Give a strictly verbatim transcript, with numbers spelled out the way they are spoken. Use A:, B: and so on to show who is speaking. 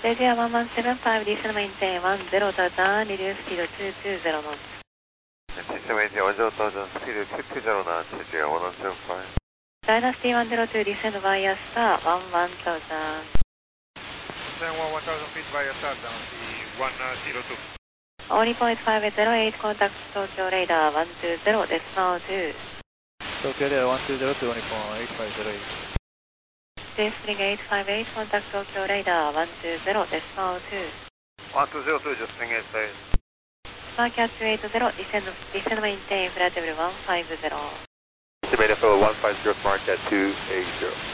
A: Asia one one seven five, descend maintain one zero thousand, reduce speed two two zero knots.
B: Descend maintain one zero thousand, speed two two zero knots, Asia one one seven five.
A: Dynasty one zero two, descend via star one one thousand.
C: Descend one one thousand feet via star, Dynasty one zero two.
A: Only point five zero eight, contact Tokyo radar one two zero, decimal two.
D: Tokyo radar one two zero to only point eight five zero eight.
A: Spring eight five eight, contact Tokyo radar one two zero, decimal two.
C: one two zero two, just spring eight five eight.
A: Market two eight zero, descend, descend maintain, flight level one five zero.
B: Estimated for one five zero, mark at two eight zero.